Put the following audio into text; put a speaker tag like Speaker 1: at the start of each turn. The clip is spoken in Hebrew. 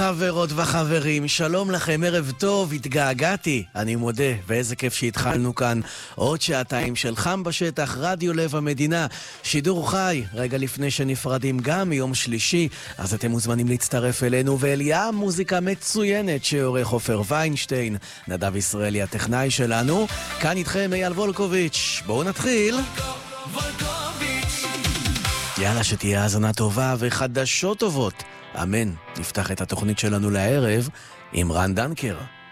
Speaker 1: חברות וחברים, שלום לכם, ערב טוב, התגעגעתי, אני מודה, ואיזה כיף שהתחלנו כאן עוד שעתיים של חם בשטח, רדיו לב המדינה, שידור חי, רגע לפני שנפרדים גם מיום שלישי, אז אתם מוזמנים להצטרף אלינו ואל ים מוזיקה מצוינת שעורך עופר ויינשטיין, נדב ישראלי הטכנאי שלנו, כאן איתכם אייל וולקוביץ', בואו נתחיל. יאללה, שתהיה האזנה טובה וחדשות טובות. אמן. נפתח את התוכנית שלנו לערב עם רן דנקר.